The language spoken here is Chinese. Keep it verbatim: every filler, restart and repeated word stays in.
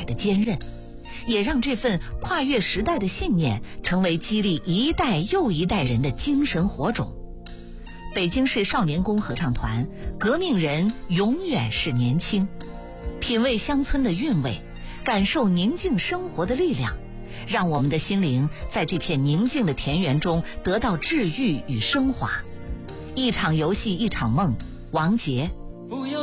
的坚韧，也让这份跨越时代的信念成为激励一代又一代人的精神火种。北京市少年宫合唱团，革命人永远是年轻，品味乡村的韵味，感受宁静生活的力量，让我们的心灵在这片宁静的田园中得到治愈与升华。一场游戏一场梦，王杰。 不要